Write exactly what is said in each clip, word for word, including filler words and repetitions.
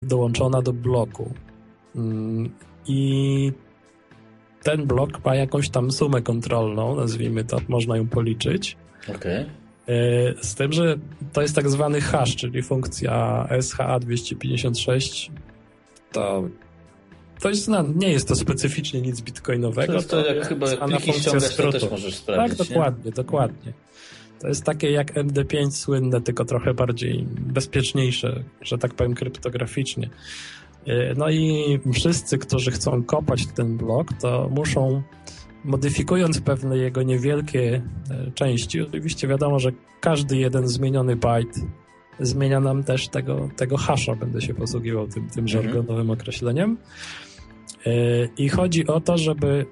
dołączona do bloku. I ten blok ma jakąś tam sumę kontrolną, nazwijmy to, można ją policzyć. Okay. Z tym, że to jest tak zwany hash, czyli funkcja S H A dwieście pięćdziesiąt sześć. To, to jest, no, nie jest to specyficznie nic bitcoinowego. To jest to, to jak jest chyba jak pliki ściągasz, to też możesz sprawdzić. Tak, dokładnie, nie? dokładnie. To jest takie jak M D pięć słynne, tylko trochę bardziej bezpieczniejsze, że tak powiem kryptograficznie. No i wszyscy, którzy chcą kopać ten blok, to muszą, modyfikując pewne jego niewielkie części, oczywiście wiadomo, że każdy jeden zmieniony byte zmienia nam też tego, tego hasza, będę się posługiwał tym, tym żargonowym określeniem. I chodzi o to, żeby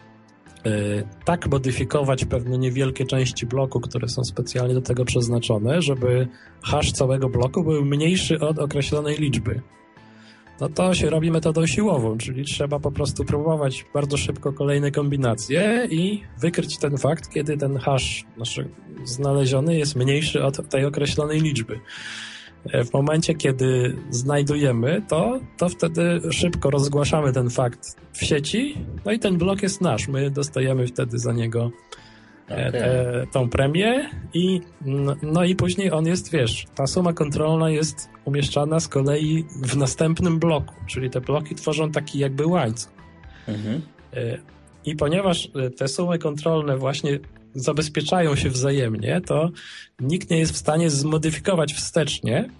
tak modyfikować pewne niewielkie części bloku, które są specjalnie do tego przeznaczone, żeby hash całego bloku był mniejszy od określonej liczby. No to się robi metodą siłową, czyli trzeba po prostu próbować bardzo szybko kolejne kombinacje i wykryć ten fakt, kiedy ten hash znaczy znaleziony jest mniejszy od tej określonej liczby. W momencie, kiedy znajdujemy to, to wtedy szybko rozgłaszamy ten fakt w sieci, no i ten blok jest nasz. My dostajemy wtedy za niego okay. te, tą premię i no i później on jest, wiesz, ta suma kontrolna jest umieszczana z kolei w następnym bloku, czyli te bloki tworzą taki jakby łańcuch. Mhm. I ponieważ te sumy kontrolne właśnie zabezpieczają się wzajemnie, to nikt nie jest w stanie zmodyfikować wstecznie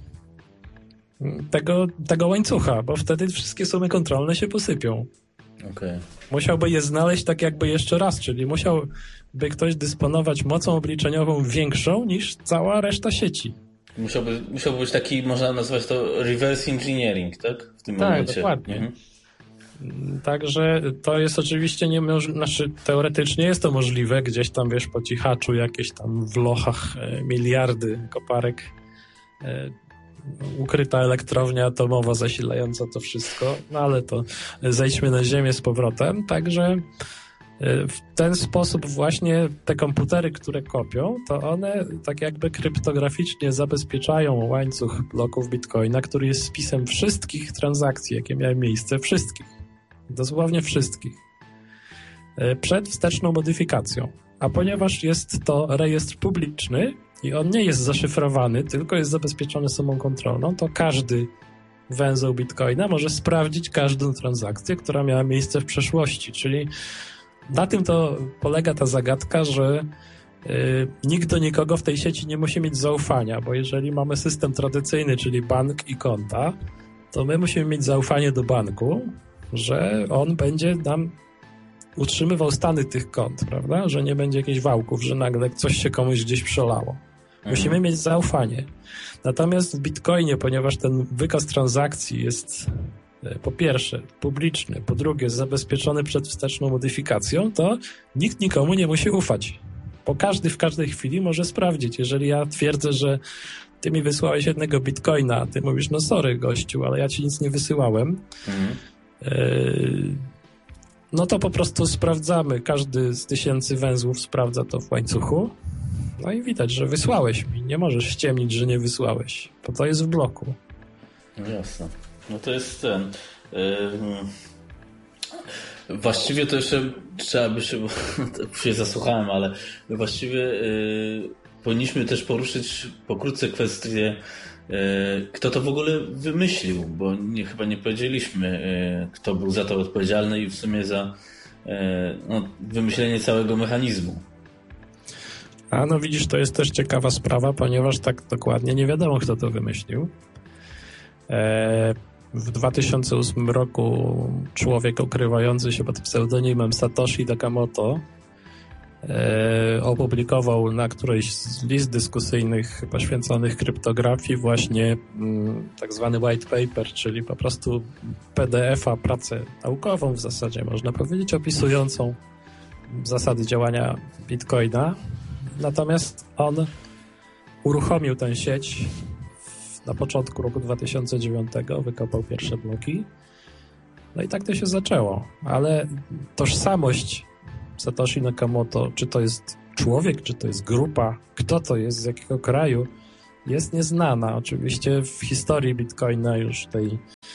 tego, tego łańcucha, bo wtedy wszystkie sumy kontrolne się posypią. Okay. Musiałby je znaleźć tak jakby jeszcze raz, czyli musiałby ktoś dysponować mocą obliczeniową większą niż cała reszta sieci. Musiałby, musiałby być taki, można nazwać to reverse engineering, tak? W tym tak, momencie. Dokładnie. Mhm. Także to jest oczywiście niemożliwe, znaczy teoretycznie jest to możliwe, gdzieś tam, wiesz, po cichaczu jakieś tam w lochach e, miliardy koparek, e, ukryta elektrownia atomowa zasilająca to wszystko, no ale to zejdźmy na ziemię z powrotem, także e, w ten sposób właśnie te komputery, które kopią, to one tak jakby kryptograficznie zabezpieczają łańcuch bloków Bitcoina, który jest spisem wszystkich transakcji, jakie miały miejsce, wszystkich. Dosłownie wszystkich. Przed wsteczną modyfikacją. A ponieważ jest to rejestr publiczny i on nie jest zaszyfrowany, tylko jest zabezpieczony sumą kontrolną, to każdy węzeł Bitcoina może sprawdzić każdą transakcję, która miała miejsce w przeszłości. Czyli na tym to polega ta zagadka, że yy, nikt do nikogo w tej sieci nie musi mieć zaufania, bo jeżeli mamy system tradycyjny, czyli bank i konta, to my musimy mieć zaufanie do banku, że on będzie nam utrzymywał stany tych kont, prawda? Że nie będzie jakichś wałków, że nagle coś się komuś gdzieś przelało. Musimy mhm. mieć zaufanie. Natomiast w Bitcoinie, ponieważ ten wykaz transakcji jest po pierwsze publiczny, po drugie zabezpieczony przed wsteczną modyfikacją, to nikt nikomu nie musi ufać. Bo każdy w każdej chwili może sprawdzić. Jeżeli ja twierdzę, że ty mi wysłałeś jednego Bitcoina, a ty mówisz, no sorry gościu, ale ja ci nic nie wysyłałem, mhm. no to po prostu sprawdzamy, każdy z tysięcy węzłów sprawdza to w łańcuchu, no i widać, że wysłałeś mi, nie możesz ściemnić, że nie wysłałeś, bo to jest w bloku. No jasne, no to jest ten yy... właściwie to jeszcze trzeba by się, bo się zasłuchałem, ale właściwie yy, powinniśmy też poruszyć pokrótce kwestię, kto to w ogóle wymyślił, bo nie, chyba nie powiedzieliśmy, kto był za to odpowiedzialny i w sumie za no, wymyślenie całego mechanizmu. A no widzisz, to jest też ciekawa sprawa, ponieważ tak dokładnie nie wiadomo, kto to wymyślił. W dwa tysiące ósmym roku człowiek ukrywający się pod pseudonimem Satoshi Nakamoto E, opublikował na którejś z list dyskusyjnych poświęconych kryptografii właśnie m, tak zwany white paper, czyli po prostu P D F a, pracę naukową w zasadzie, można powiedzieć, opisującą zasady działania Bitcoina. Natomiast on uruchomił tę sieć na początku roku dwa tysiące dziewiątego, wykopał pierwsze bloki. No i tak to się zaczęło. Ale tożsamość Satoshi Nakamoto, czy to jest człowiek, czy to jest grupa, kto to jest, z jakiego kraju, jest nieznana. Oczywiście w historii Bitcoina już tej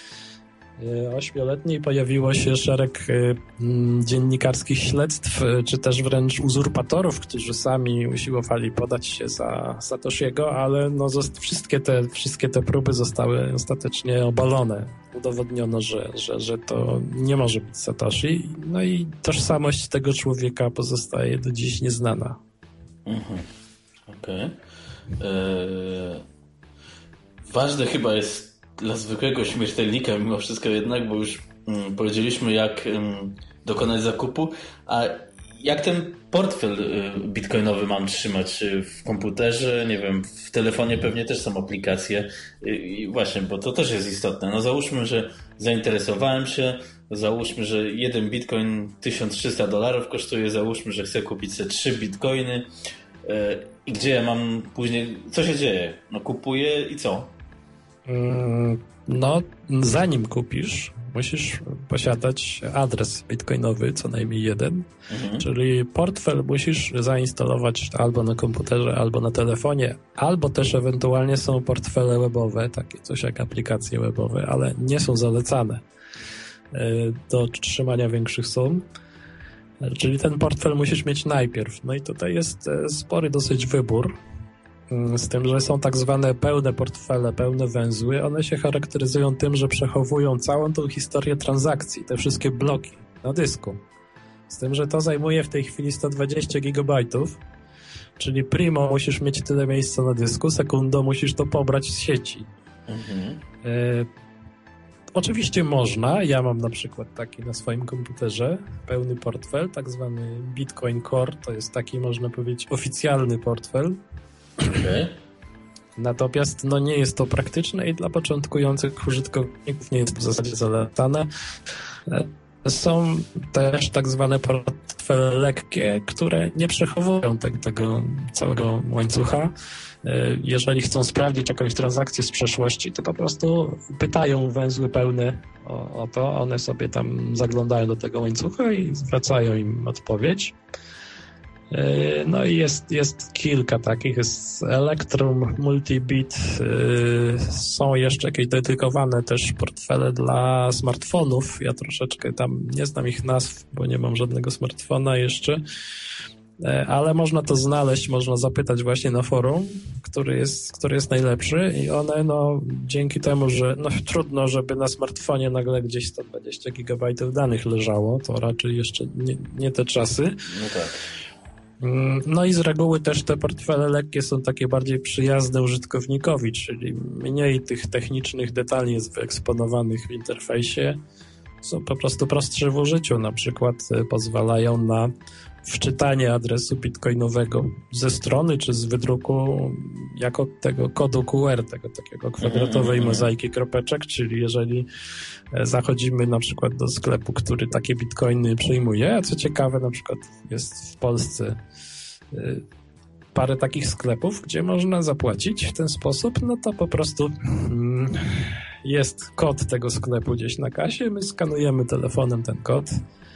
ośmioletniej pojawiło się szereg dziennikarskich śledztw, czy też wręcz uzurpatorów, którzy sami usiłowali podać się za Satoshiego, ale no wszystkie te, wszystkie te próby zostały ostatecznie obalone. Udowodniono, że, że, że to nie może być Satoshi, no i tożsamość tego człowieka pozostaje do dziś nieznana. Mhm. Okej. Okay. Eee, ważne chyba jest dla zwykłego śmiertelnika mimo wszystko jednak, bo już mm, powiedzieliśmy, jak mm, dokonać zakupu, a jak ten portfel y, bitcoinowy mam trzymać w komputerze, nie wiem, w telefonie pewnie też są aplikacje y, i właśnie, bo to też jest istotne. No załóżmy, że zainteresowałem się, załóżmy, że jeden bitcoin tysiąc trzysta dolarów kosztuje, załóżmy, że chcę kupić sobie trzy bitcoiny y, i gdzie ja mam później, co się dzieje? No kupuję i co? No, zanim kupisz, musisz posiadać adres bitcoinowy, co najmniej jeden, mhm. czyli portfel musisz zainstalować albo na komputerze, albo na telefonie, albo też ewentualnie są portfele webowe, takie coś jak aplikacje webowe, ale nie są zalecane do trzymania większych sum. Czyli ten portfel musisz mieć najpierw. No i tutaj jest spory dosyć wybór. Z tym, że są tak zwane pełne portfele, pełne węzły. One się charakteryzują tym, że przechowują całą tą historię transakcji, te wszystkie bloki na dysku. Z tym, że to zajmuje w tej chwili sto dwadzieścia gigabajtów, czyli primo musisz mieć tyle miejsca na dysku, sekundo musisz to pobrać z sieci. Mhm. E, oczywiście można, ja mam na przykład taki na swoim komputerze, pełny portfel, tak zwany Bitcoin Core, to jest taki, można powiedzieć, oficjalny portfel. Okay. Natomiast no, nie jest to praktyczne i dla początkujących użytkowników nie jest w zasadzie zalecane. Są też tak zwane portfele lekkie, które nie przechowują te, tego całego łańcucha. Jeżeli chcą sprawdzić jakąś transakcję z przeszłości, to po prostu pytają węzły pełne o, o to. One sobie tam zaglądają do tego łańcucha i zwracają im odpowiedź. No i jest, jest kilka takich, jest Electrum, Multibit, yy, są jeszcze jakieś dedykowane też portfele dla smartfonów. Ja troszeczkę tam nie znam ich nazw, bo nie mam żadnego smartfona jeszcze, yy, ale można to znaleźć, można zapytać właśnie na forum, który jest, który jest najlepszy i one no dzięki temu, że no trudno, żeby na smartfonie nagle gdzieś sto dwadzieścia gigabajtów danych leżało, to raczej jeszcze nie, nie te czasy. No tak. No i z reguły też te portfele lekkie są takie bardziej przyjazne użytkownikowi, czyli mniej tych technicznych detali jest wyeksponowanych w interfejsie, są po prostu prostsze w użyciu, na przykład pozwalają na wczytanie adresu bitcoinowego ze strony czy z wydruku jako tego kodu Q R, tego takiego kwadratowej mozaiki kropeczek, czyli jeżeli zachodzimy na przykład do sklepu, który takie bitcoiny przyjmuje, a co ciekawe na przykład jest w Polsce parę takich sklepów, gdzie można zapłacić w ten sposób, no to po prostu jest kod tego sklepu gdzieś na kasie, my skanujemy telefonem ten kod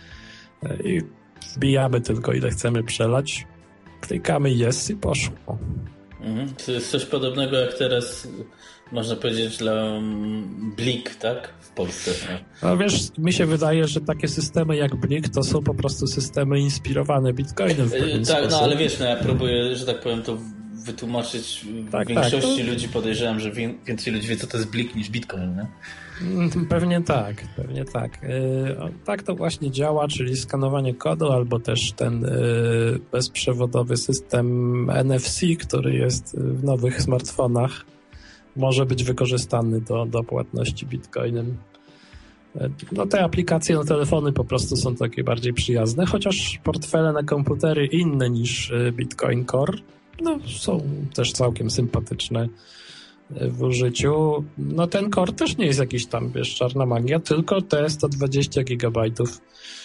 i wbijamy tylko ile chcemy przelać, klikamy yes i poszło. Mhm. To jest coś podobnego jak teraz można powiedzieć dla Blik, tak? W Polsce. No. No wiesz, mi się wydaje, że takie systemy jak Blik to są po prostu systemy inspirowane Bitcoinem w pewien Tak, sposób. no ale wiesz, no ja próbuję, że tak powiem, to wytłumaczyć tak, większości tak, to... ludzi, podejrzewam, że więcej ludzi wie, co to jest Blik niż Bitcoin, nie? Pewnie tak, pewnie tak. Tak to właśnie działa, czyli skanowanie kodu albo też ten bezprzewodowy system N F C, który jest w nowych smartfonach, może być wykorzystany do, do płatności Bitcoinem. No te aplikacje na telefony po prostu są takie bardziej przyjazne, chociaż portfele na komputery inne niż Bitcoin Core no, są też całkiem sympatyczne w użyciu. No ten Core też nie jest jakiś tam, wiesz, czarna magia, tylko te sto dwadzieścia gigabajtów.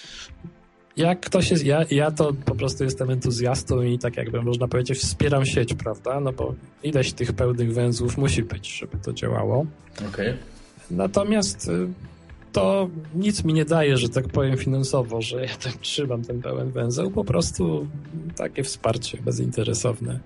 Jak ktoś jest, ja, ja to po prostu jestem entuzjastą i tak jakby można powiedzieć wspieram sieć, prawda? No bo ileś tych pełnych węzłów musi być, żeby to działało. Okay. Natomiast to nic mi nie daje, że tak powiem finansowo, że ja tam trzymam ten pełen węzeł, po prostu takie wsparcie bezinteresowne.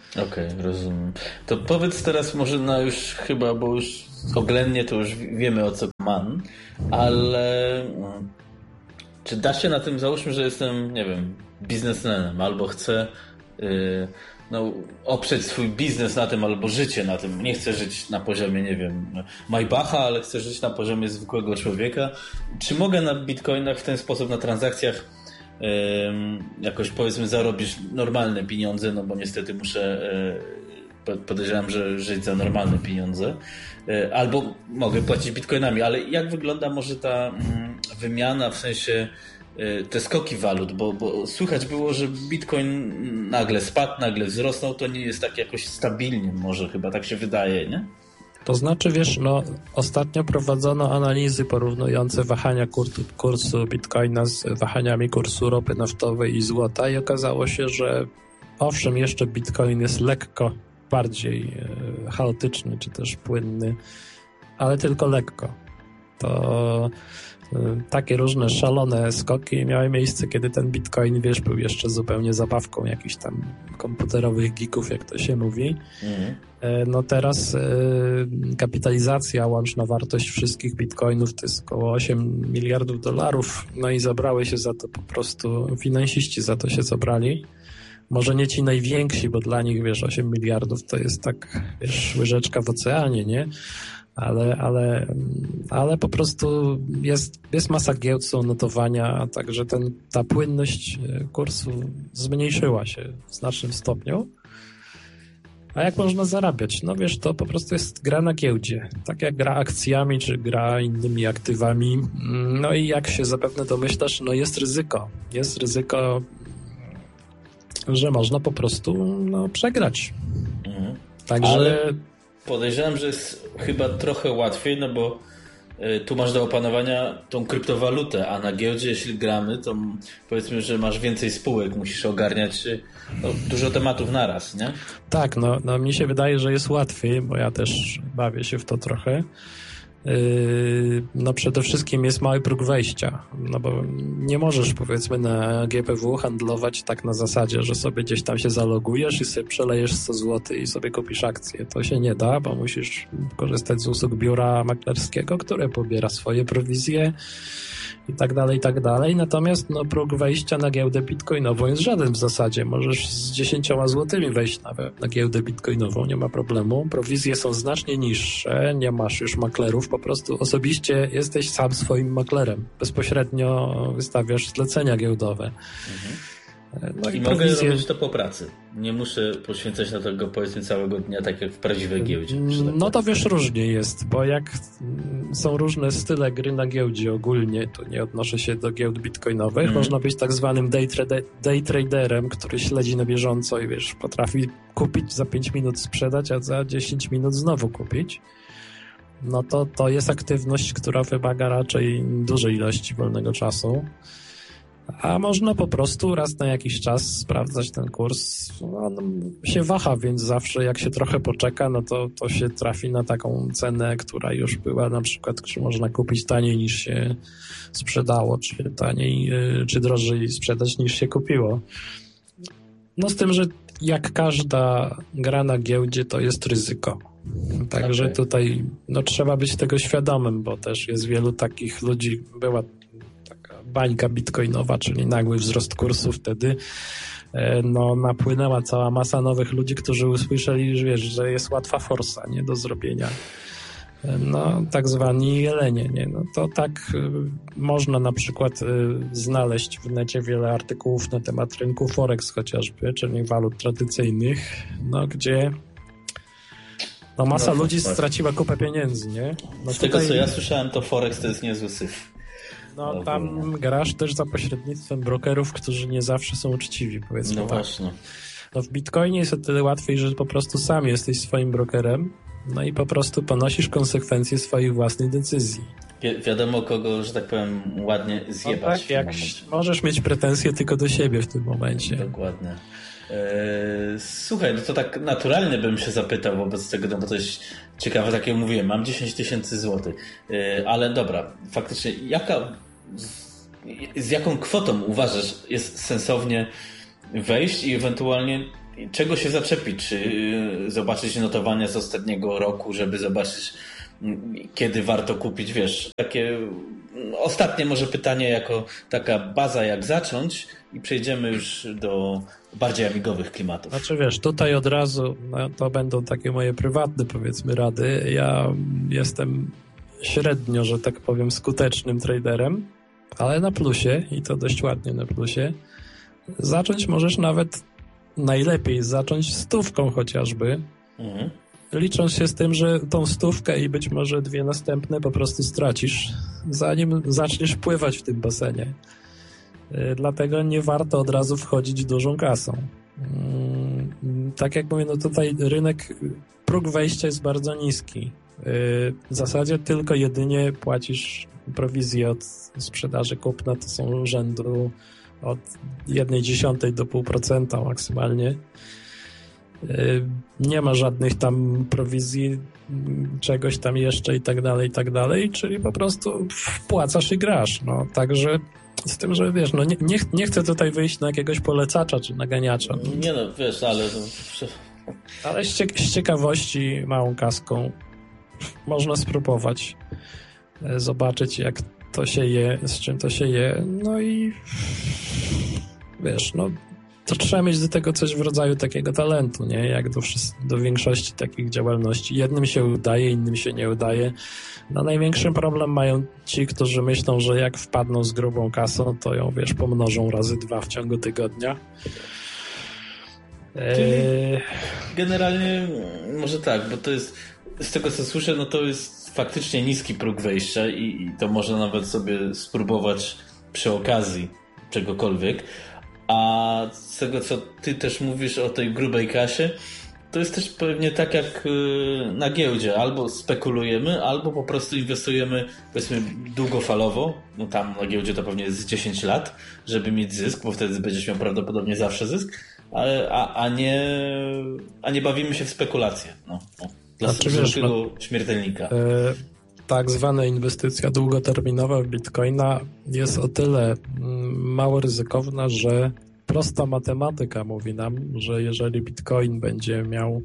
Okej, okay, rozumiem. To powiedz teraz może na już chyba, bo już oględnie to już wiemy o co man, ale czy da się na tym, załóżmy, że jestem, nie wiem, biznesmenem albo chcę yy, no, oprzeć swój biznes na tym albo życie na tym. Nie chcę żyć na poziomie, nie wiem, Maybacha, ale chcę żyć na poziomie zwykłego człowieka. Czy mogę na bitcoinach w ten sposób, na transakcjach yy, jakoś powiedzmy zarobić normalne pieniądze, no bo niestety muszę, yy, podejrzewam, że żyć za normalne pieniądze. Yy, albo mogę płacić bitcoinami, ale jak wygląda może ta yy, wymiana w sensie te skoki walut, bo, bo słychać było, że Bitcoin nagle spadł, nagle wzrosnął, to nie jest tak jakoś stabilnie, może chyba tak się wydaje, nie? To znaczy, wiesz, no ostatnio prowadzono analizy porównujące wahania kursu, kursu Bitcoina z wahaniami kursu ropy naftowej i złota i okazało się, że owszem, jeszcze Bitcoin jest lekko bardziej e, chaotyczny, czy też płynny, ale tylko lekko. To takie różne szalone skoki miały miejsce, kiedy ten Bitcoin, wiesz, był jeszcze zupełnie zabawką jakichś tam komputerowych geeków, jak to się mówi. Mhm. No teraz kapitalizacja, łączna wartość wszystkich Bitcoinów to jest około osiem miliardów dolarów, no i zabrały się za to po prostu, finansiści za to się zabrali. Może nie ci najwięksi, bo dla nich, wiesz, osiem miliardów to jest tak, wiesz, łyżeczka w oceanie, nie? Ale, ale, ale po prostu jest, jest masa giełd, są notowania, także ten, ta płynność kursu zmniejszyła się w znacznym stopniu. A jak można zarabiać? No wiesz, to po prostu jest gra na giełdzie. Tak jak gra akcjami, czy gra innymi aktywami. No i jak się zapewne domyślasz, no jest ryzyko. Jest ryzyko, że można po prostu no, przegrać. Mhm. Także... Ale... Podejrzewam, że jest chyba trochę łatwiej, no bo y, tu masz do opanowania tą kryptowalutę, a na giełdzie, jeśli gramy, to powiedzmy, że masz więcej spółek, musisz ogarniać no, dużo tematów naraz, nie? Tak, no, no mi się wydaje, że jest łatwiej, bo ja też bawię się w to trochę. Yy, no przede wszystkim jest mały próg wejścia, no bo nie możesz powiedzmy na G P W handlować tak na zasadzie, że sobie gdzieś tam się zalogujesz i sobie przelejesz sto złotych i sobie kupisz akcję. To się nie da, bo musisz korzystać z usług biura maklerskiego, które pobiera swoje prowizje i tak dalej, i tak dalej. Natomiast no, próg wejścia na giełdę bitcoinową jest żaden w zasadzie. Możesz z dziesięcioma złotymi wejść na, na giełdę bitcoinową, nie ma problemu. Prowizje są znacznie niższe, nie masz już maklerów, po prostu osobiście jesteś sam swoim maklerem. Bezpośrednio wystawiasz zlecenia giełdowe. Mhm. No i I prowizje... mogę robić to po pracy. Nie muszę poświęcać na tego powiedzmy całego dnia, tak jak w prawdziwej giełdzie. No to wiesz, różnie jest, bo jak są różne style gry na giełdzie ogólnie, to nie odnoszę się do giełd bitcoinowych, mm. można być tak zwanym day, trade, day traderem, który śledzi na bieżąco i wiesz, potrafi kupić, za pięć minut sprzedać, a za dziesięć minut znowu kupić. No to to jest aktywność, która wymaga raczej dużej ilości wolnego czasu. A można po prostu raz na jakiś czas sprawdzać ten kurs. On się waha, więc zawsze jak się trochę poczeka, no to, to się trafi na taką cenę, która już była na przykład, czy można kupić taniej niż się sprzedało, czy taniej, czy drożej sprzedać niż się kupiło. No z tym, że jak każda gra na giełdzie, to jest ryzyko. Także okay. tutaj no, trzeba być tego świadomym, bo też jest wielu takich ludzi, była bańka bitcoinowa, czyli nagły wzrost kursu, wtedy no, napłynęła cała masa nowych ludzi, którzy usłyszeli, że, wiesz, że jest łatwa forsa, nie, do zrobienia. No, tak zwani jelenie, nie? No, to tak y, można na przykład y, znaleźć w necie wiele artykułów na temat rynku Forex chociażby, czyli walut tradycyjnych, no, gdzie no, masa no, ludzi tak. straciła kupę pieniędzy, nie? No, Z tutaj... tego, co ja słyszałem, to Forex to jest niezły syf. No tam grasz też za pośrednictwem brokerów, którzy nie zawsze są uczciwi, powiedzmy. No tak. właśnie. No w Bitcoinie jest o tyle łatwiej, że po prostu sam jesteś swoim brokerem, no i po prostu ponosisz konsekwencje swoich własnych decyzji. Wi- wiadomo kogo, że tak powiem, ładnie zjebać. No tak, jak możesz mieć pretensje tylko do siebie w tym momencie. Dokładnie. Eee, słuchaj, no to tak naturalnie bym się zapytał wobec tego, no bo to jest ciekawe, tak jak mówiłem, mam dziesięć tysięcy złotych, eee, ale dobra, faktycznie jaka, z, z jaką kwotą uważasz jest sensownie wejść i ewentualnie czego się zaczepić? Czy zobaczyć notowania z ostatniego roku, żeby zobaczyć, kiedy warto kupić, wiesz, takie ostatnie może pytanie jako taka baza, jak zacząć i przejdziemy już do bardziej amigowych klimatów. Znaczy wiesz, tutaj od razu no, to będą takie moje prywatne, powiedzmy, rady. Ja jestem średnio, że tak powiem, skutecznym traderem, ale na plusie i to dość ładnie na plusie. Zacząć możesz nawet najlepiej zacząć stówką chociażby, mhm. licząc się z tym, że tą stówkę i być może dwie następne po prostu stracisz, zanim zaczniesz pływać w tym basenie. Dlatego nie warto od razu wchodzić dużą kasą. Tak jak mówię, no tutaj rynek, próg wejścia jest bardzo niski. W zasadzie tylko jedynie płacisz prowizję od sprzedaży kupna, to są rzędu od jednej dziesiątej do pół procenta maksymalnie. Nie ma żadnych tam prowizji, czegoś tam jeszcze i tak dalej, i tak dalej, czyli po prostu wpłacasz i grasz. No, także z tym, że wiesz, no nie, nie, nie chcę tutaj wyjść na jakiegoś polecacza czy naganiacza. Nie no, wiesz, ale... Ale z, cie- z ciekawości małą kaską można spróbować zobaczyć, jak to się je, z czym to się je, no i wiesz, no to trzeba mieć do tego coś w rodzaju takiego talentu, nie? Jak do, do większości takich działalności. Jednym się udaje, innym się nie udaje. No największy problem mają ci, którzy myślą, że jak wpadną z grubą kasą, to ją, wiesz, pomnożą razy dwa w ciągu tygodnia. Czyli generalnie może tak, bo to jest, z tego co słyszę, no to jest faktycznie niski próg wejścia i, i to można nawet sobie spróbować przy okazji czegokolwiek. A z tego, co ty też mówisz o tej grubej kasie, to jest też pewnie tak jak na giełdzie. Albo spekulujemy, albo po prostu inwestujemy, powiedzmy, długofalowo. No tam na giełdzie to pewnie jest dziesięć lat, żeby mieć zysk, bo wtedy będziesz miał prawdopodobnie zawsze zysk, a, a, a, nie, a nie bawimy się w spekulacje. No, no. Dla znaczy, zwykłego no, śmiertelnika. Yy, tak zwana inwestycja długoterminowa w bitcoina jest o tyle mało ryzykowna, że prosta matematyka mówi nam, że jeżeli bitcoin będzie miał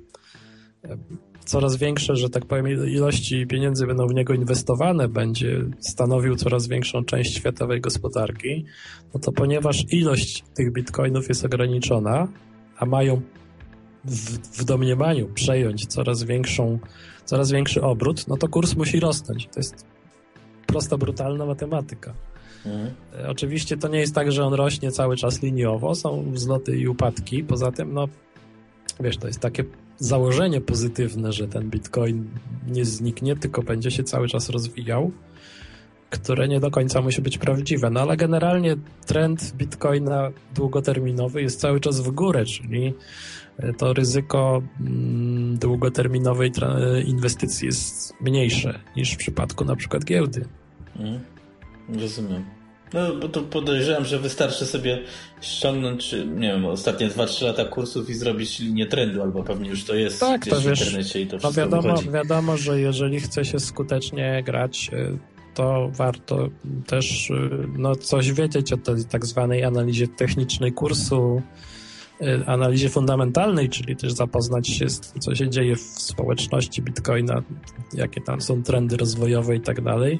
coraz większe, że tak powiem, ilości pieniędzy będą w niego inwestowane, będzie stanowił coraz większą część światowej gospodarki, no to ponieważ ilość tych bitcoinów jest ograniczona, a mają w, w domniemaniu przejąć coraz większą, coraz większy obrót, no to kurs musi rosnąć. To jest prosta, brutalna matematyka. Mhm. Oczywiście to nie jest tak, że on rośnie cały czas liniowo, są wzloty i upadki. Poza tym, no wiesz, to jest takie założenie pozytywne, że ten bitcoin nie zniknie, tylko będzie się cały czas rozwijał, które nie do końca musi być prawdziwe. No ale generalnie trend bitcoina długoterminowy jest cały czas w górę, czyli to ryzyko mm, długoterminowej tra- inwestycji jest mniejsze niż w przypadku na przykład giełdy. Mhm. Rozumiem. No, bo tu podejrzewam, że wystarczy sobie ściągnąć, nie wiem, ostatnie dwa trzy lata kursów i zrobić linię trendu, albo pewnie już to jest tak, gdzieś to w wiesz, internecie i to no wszystko wiadomo, wychodzi. wiadomo, że jeżeli chce się skutecznie grać, to warto też no, coś wiedzieć o tej tak zwanej analizie technicznej kursu, analizie fundamentalnej, czyli też zapoznać się z tym, co się dzieje w społeczności Bitcoina, jakie tam są trendy rozwojowe i tak dalej.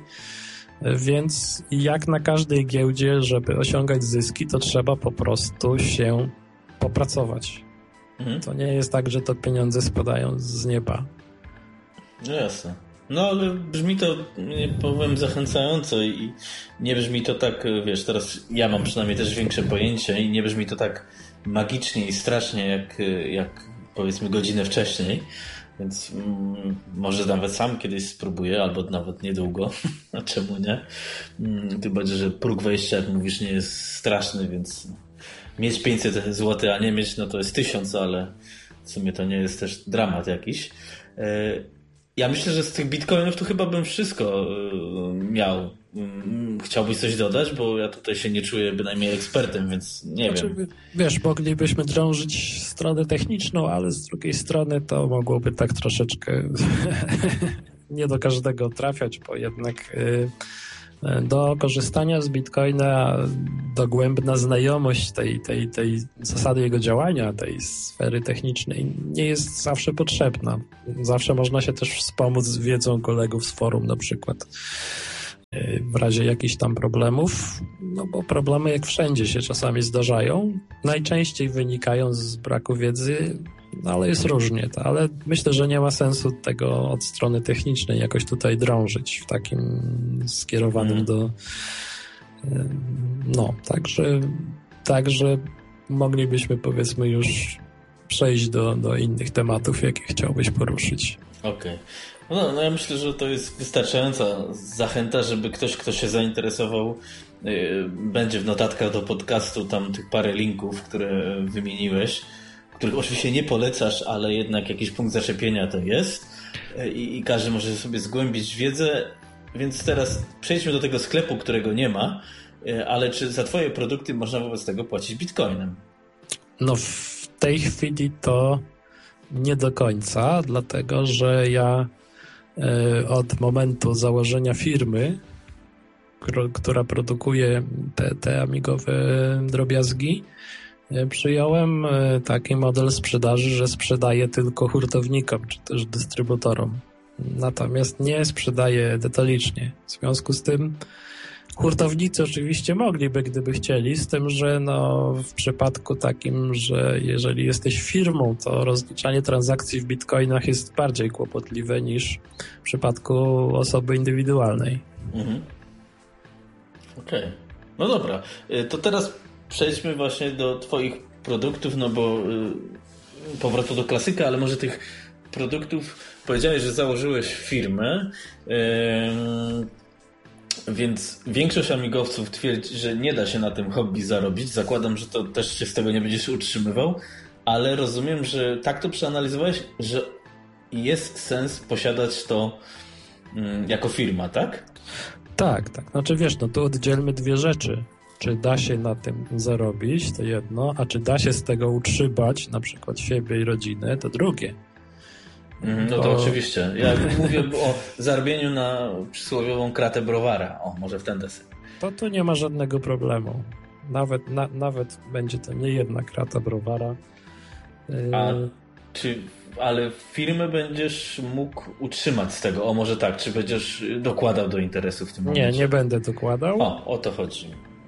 Więc jak na każdej giełdzie, żeby osiągać zyski, to trzeba po prostu się popracować. Mhm. To nie jest tak, że to pieniądze spadają z nieba. No jasne. No ale brzmi to, nie powiem, zachęcająco i nie brzmi to tak, wiesz, teraz ja mam przynajmniej też większe pojęcie i nie brzmi to tak magicznie i strasznie jak, jak powiedzmy godzinę wcześniej. Więc mm, może nawet sam kiedyś spróbuję, albo nawet niedługo, a czemu nie? Mm, tym bardziej, że próg wejścia, jak mówisz, nie jest straszny, więc mieć pięćset złotych, a nie mieć, no to jest tysiąc, ale w sumie to nie jest też dramat jakiś. Ja myślę, że z tych bitcoinów to chyba bym wszystko miał. Chciałbyś coś dodać? Bo ja tutaj się nie czuję bynajmniej ekspertem, więc nie znaczy, wiem. Wiesz, moglibyśmy drążyć stronę techniczną, ale z drugiej strony to mogłoby tak troszeczkę nie do każdego trafiać, bo jednak do korzystania z Bitcoina dogłębna znajomość tej, tej, tej zasady jego działania, tej sfery technicznej nie jest zawsze potrzebna. Zawsze można się też wspomóc wiedzą kolegów z forum na przykład w razie jakichś tam problemów, no bo problemy jak wszędzie się czasami zdarzają. Najczęściej wynikają z braku wiedzy, no ale jest różnie. To, ale myślę, że nie ma sensu tego od strony technicznej jakoś tutaj drążyć w takim skierowanym mm. do... No, także, także moglibyśmy powiedzmy już przejść do, do innych tematów, jakie chciałbyś poruszyć. Okej. Okay. No, no ja myślę, że to jest wystarczająca zachęta, żeby ktoś, kto się zainteresował, yy, będzie w notatkach do podcastu tam tych parę linków, które wymieniłeś, których oczywiście nie polecasz, ale jednak jakiś punkt zaczepienia to jest yy, i każdy może sobie zgłębić wiedzę, więc teraz przejdźmy do tego sklepu, którego nie ma, yy, ale czy za twoje produkty można wobec tego płacić bitcoinem? No w tej chwili to nie do końca, dlatego że ja od momentu założenia firmy, która produkuje te, te amigowe drobiazgi, przyjąłem taki model sprzedaży, że sprzedaję tylko hurtownikom, czy też dystrybutorom. Natomiast nie sprzedaję detalicznie. W związku z tym hurtownicy oczywiście mogliby, gdyby chcieli, z tym, że no w przypadku takim, że jeżeli jesteś firmą, to rozliczanie transakcji w bitcoinach jest bardziej kłopotliwe niż w przypadku osoby indywidualnej. Mhm. Okej. Okay. No dobra. To teraz przejdźmy właśnie do twoich produktów, no bo yy, powrotu do klasyka, ale może tych produktów. Powiedziałeś, że założyłeś firmę, yy, więc większość amigowców twierdzi, że nie da się na tym hobby zarobić. Zakładam, że to też się z tego nie będziesz utrzymywał, ale rozumiem, że tak to przeanalizowałeś, że jest sens posiadać to mm, jako firma, tak? Tak, tak. Znaczy wiesz, no tu oddzielmy dwie rzeczy. Czy da się na tym zarobić, to jedno, a czy da się z tego utrzymać, na przykład siebie i rodzinę, to drugie. No to o... oczywiście. Ja mówię o zarobieniu na przysłowiową kratę browara. O, może w ten deseń. To tu nie ma żadnego problemu. Nawet, na, nawet będzie to nie jedna krata browara. A czy, ale firmę będziesz mógł utrzymać z tego? O, może tak. Czy będziesz dokładał do interesu w tym momencie? Nie, nie będę dokładał. O, o to chodzi.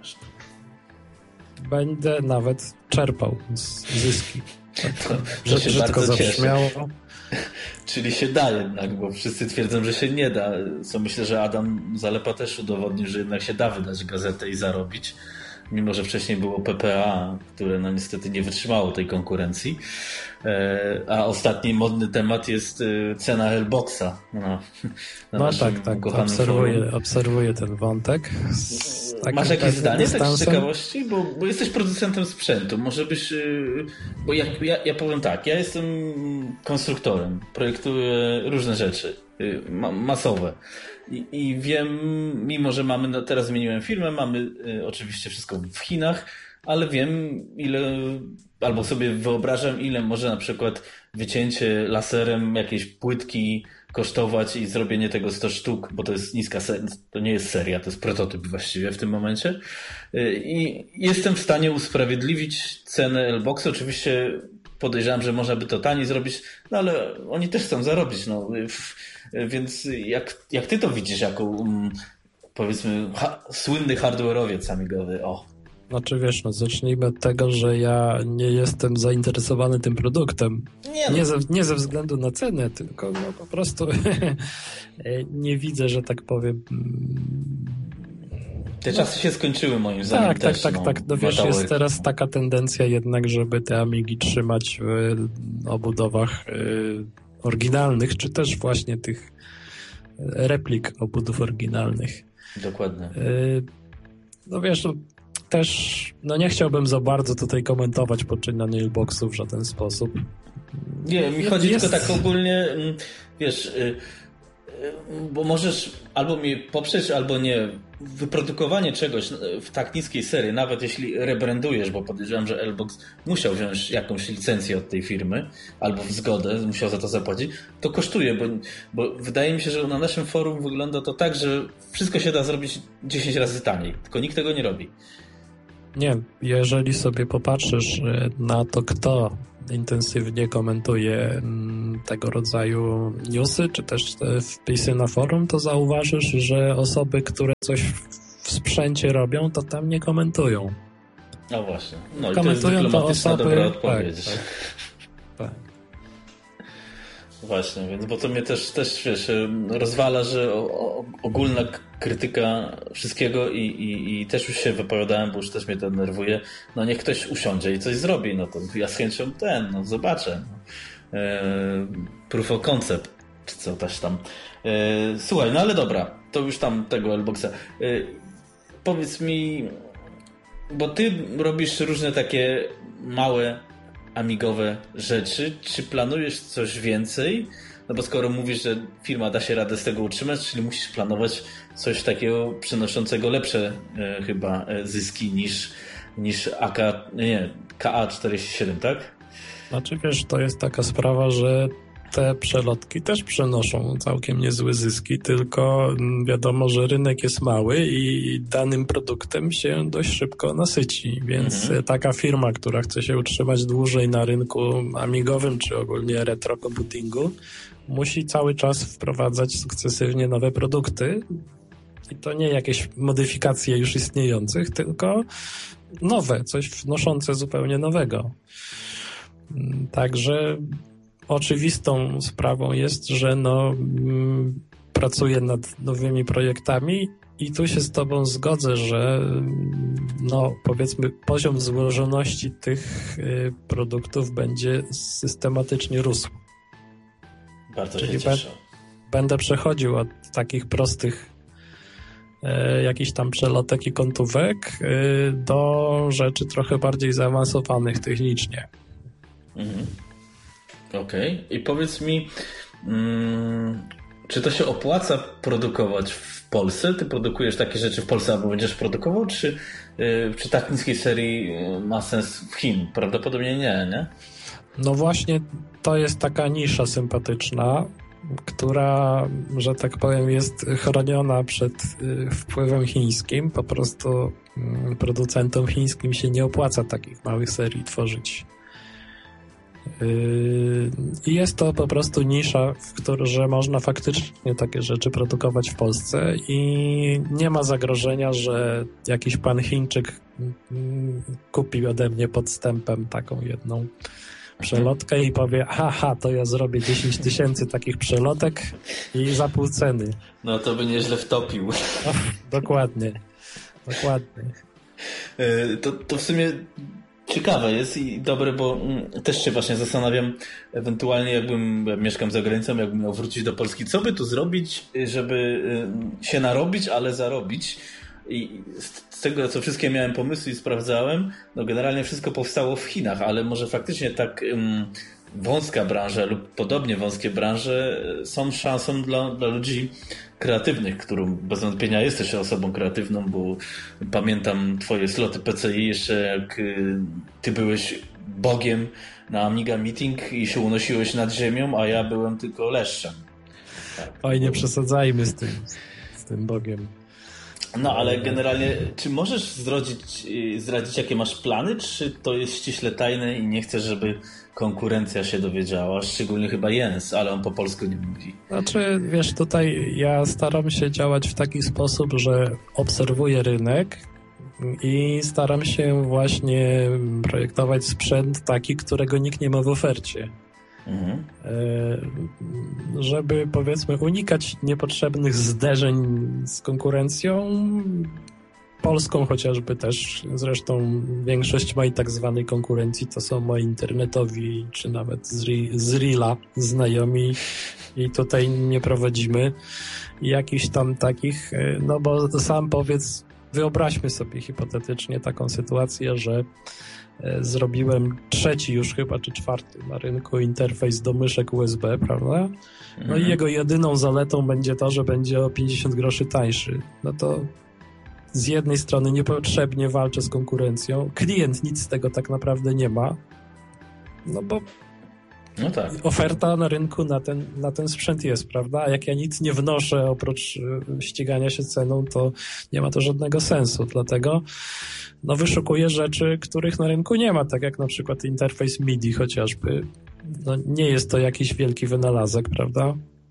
Będę nawet czerpał z zyski. To, to się brzydko zabrzmiało. Czyli się da jednak, bo wszyscy twierdzą, że się nie da. Co myślę, że Adam Zalepa też udowodnił, że jednak się da wydać gazetę i zarobić. Mimo że wcześniej było P P A, które no niestety nie wytrzymało tej konkurencji. A ostatni modny temat jest cena Hellboxa. Na, na no tak, tak. Obserwuję, obserwuję ten wątek. Masz jakieś zdanie tak z ciekawości? Bo, bo jesteś producentem sprzętu. Może byś... Bo ja, ja, ja powiem tak, ja jestem konstruktorem. Projektuję różne rzeczy masowe. I, I wiem, mimo że mamy, no teraz zmieniłem firmę, mamy y, oczywiście wszystko w Chinach, ale wiem ile, albo sobie wyobrażam, ile może na przykład wycięcie laserem jakiejś płytki kosztować i zrobienie tego sto sztuk, bo to jest niska seria, to nie jest seria, to jest prototyp właściwie w tym momencie. Y, I jestem w stanie usprawiedliwić cenę Hellboxa. Oczywiście podejrzewam, że można by to taniej zrobić, no ale oni też chcą zarobić, no. Więc jak, jak ty to widzisz jako um, powiedzmy ha, słynny hardware'owiec amigowy? O. Znaczy wiesz, no zacznijmy od tego, że ja nie jestem zainteresowany tym produktem. Nie, no. nie, ze, nie ze względu na cenę, tylko no, po prostu nie widzę, że tak powiem. Te no, czasy się skończyły moim zdaniem. Tak, też, tak, tak, no, tak. No wiesz, jest teraz taka tendencja jednak, żeby te amigi trzymać w obudowach oryginalnych, czy też właśnie tych replik obudów oryginalnych. Dokładnie. No wiesz, no, też no nie chciałbym za bardzo tutaj komentować poczynań Hellboxów w żaden sposób. Nie, mi chodzi jest... tylko tak ogólnie, wiesz, bo możesz albo mnie poprzeć, albo nie. Wyprodukowanie czegoś w tak niskiej serii, nawet jeśli rebrandujesz, bo podejrzewam, że L-Box musiał wziąć jakąś licencję od tej firmy, albo w zgodę, musiał za to zapłacić, to kosztuje, bo, bo wydaje mi się, że na naszym forum wygląda to tak, że wszystko się da zrobić dziesięć razy taniej, tylko nikt tego nie robi. Nie, jeżeli sobie popatrzysz na to, kto intensywnie komentuje tego rodzaju newsy, czy też te wpisy na forum, to zauważysz, że osoby, które coś w sprzęcie robią, to tam nie komentują. No właśnie. No komentują i to jest dyplomatyczna osoby, dobra odpowiedź. Tak, tak, tak. Właśnie, więc bo to mnie też, też wiesz, rozwala, że o, o, ogólna krytyka wszystkiego i, i, i też już się wypowiadałem, bo już też mnie to denerwuje. No niech ktoś usiądzie i coś zrobi, no to ja z chęcią ten, no zobaczę. No. E, proof of concept, czy co też tam. E, słuchaj, no ale dobra, to już tam tego L-Boxa. E, powiedz mi, bo ty robisz różne takie małe amigowe rzeczy. Czy planujesz coś więcej? No bo skoro mówisz, że firma da się radę z tego utrzymać, czyli musisz planować coś takiego przynoszącego lepsze e, chyba e, zyski niż, niż A K, nie, K A czterdzieści siedem, tak? Znaczy wiesz, to jest taka sprawa, że te przelotki też przynoszą całkiem niezłe zyski, tylko wiadomo, że rynek jest mały i danym produktem się dość szybko nasyci, więc mhm. taka firma, która chce się utrzymać dłużej na rynku amigowym czy ogólnie retro computingu, musi cały czas wprowadzać sukcesywnie nowe produkty i to nie jakieś modyfikacje już istniejących, tylko nowe, coś wnoszące zupełnie nowego. Także oczywistą sprawą jest, że no, m, pracuję nad nowymi projektami i tu się z tobą zgodzę, że no, powiedzmy poziom złożoności tych y, produktów będzie systematycznie rósł. Bardzo Czyli się cieszę. Be- będę przechodził od takich prostych y, jakichś tam przelotek i kątówek y, do rzeczy trochę bardziej zaawansowanych technicznie. Mhm. Okej. Okay. I powiedz mi, hmm, czy to się opłaca produkować w Polsce? Ty produkujesz takie rzeczy w Polsce albo będziesz produkował? Czy yy, przy tak niskiej serii ma sens w Chin? Prawdopodobnie nie, nie? No właśnie to jest taka nisza sympatyczna, która, że tak powiem, jest chroniona przed yy, wpływem chińskim. Po prostu yy, producentom chińskim się nie opłaca takich małych serii tworzyć. I jest to po prostu nisza, w której że można faktycznie takie rzeczy produkować w Polsce i nie ma zagrożenia, że jakiś pan Chińczyk kupi ode mnie podstępem taką jedną przelotkę i powie, haha, to ja zrobię dziesięć tysięcy takich przelotek i za pół ceny. No to by nieźle wtopił. No, dokładnie, dokładnie. To, to w sumie ciekawe jest i dobre, bo też się właśnie zastanawiam, ewentualnie jakbym, ja mieszkam za granicą, jakbym miał wrócić do Polski, co by tu zrobić, żeby się narobić, ale zarobić. I z tego, co wszystkie miałem pomysły i sprawdzałem, no generalnie wszystko powstało w Chinach, ale może faktycznie tak um, wąska branża lub podobnie wąskie branże są szansą dla, dla ludzi kreatywnych, którą bez wątpienia jesteś osobą kreatywną, bo pamiętam twoje sloty P C I jeszcze jak ty byłeś bogiem na Amiga Meeting i się unosiłeś nad ziemią, a ja byłem tylko leszczem. Tak. Oj, nie przesadzajmy z tym, z tym bogiem. No, ale generalnie, czy możesz zdradzić, zdradzić, jakie masz plany, czy to jest ściśle tajne i nie chcesz, żeby konkurencja się dowiedziała? Szczególnie chyba Jens, ale on po polsku nie mówi. Znaczy, wiesz, tutaj ja staram się działać w taki sposób, że obserwuję rynek i staram się właśnie projektować sprzęt taki, którego nikt nie ma w ofercie. Mhm. Żeby, powiedzmy, unikać niepotrzebnych zderzeń z konkurencją polską chociażby też. Zresztą większość mojej tak zwanej konkurencji to są moi internetowi, czy nawet z, z Reala znajomi i tutaj nie prowadzimy jakichś tam takich, no bo sam powiedz, wyobraźmy sobie hipotetycznie taką sytuację, że zrobiłem trzeci już chyba, czy czwarty na rynku interfejs do myszek U S B, prawda? No mhm. i jego jedyną zaletą będzie to, że będzie o pięćdziesiąt groszy tańszy. No to z jednej strony niepotrzebnie walczę z konkurencją. Klient nic z tego tak naprawdę nie ma, no bo no tak. oferta na rynku na ten, na ten sprzęt jest, prawda? A jak ja nic nie wnoszę oprócz ścigania się ceną, to nie ma to żadnego sensu. Dlatego no wyszukuję rzeczy, których na rynku nie ma, tak jak na przykład interfejs M I D I chociażby. No nie jest to jakiś wielki wynalazek, prawda?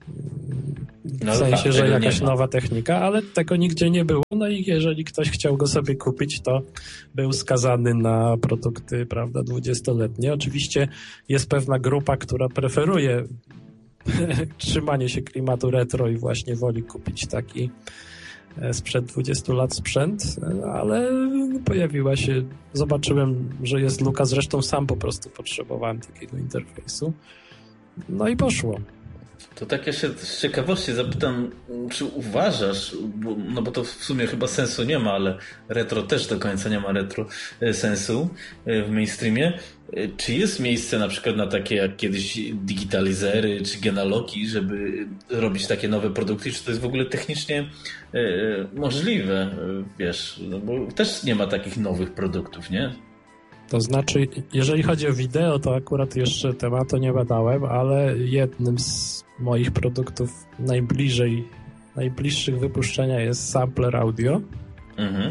W no sensie, tak, że jakaś nowa technika, ale tego nigdzie nie było. No i jeżeli ktoś chciał go sobie kupić, to był skazany na produkty, prawda, dwudziestoletnie. Oczywiście jest pewna grupa, która preferuje trzymanie się klimatu retro i właśnie woli kupić taki sprzed dwudziestu lat sprzęt, ale pojawiła się, zobaczyłem, że jest luka, zresztą sam po prostu potrzebowałem takiego interfejsu. No i poszło. To tak ja się z ciekawości zapytam, czy uważasz, bo, no bo to w sumie chyba sensu nie ma, ale retro też do końca nie ma retro sensu w mainstreamie. Czy jest miejsce na przykład na takie jak kiedyś digitalizery czy genalogi, żeby robić takie nowe produkty? Czy to jest w ogóle technicznie możliwe? Wiesz, no bo też nie ma takich nowych produktów, nie? To znaczy, jeżeli chodzi o wideo, to akurat jeszcze tematu nie badałem, ale jednym z moich produktów najbliżej, najbliższych wypuszczenia jest sampler audio. Mhm.